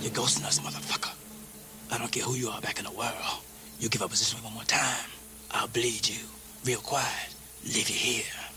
You're ghosting us, motherfucker. I don't care who you are back in the world. You give up position one more time, I'll bleed you. Real quiet. Leave you here.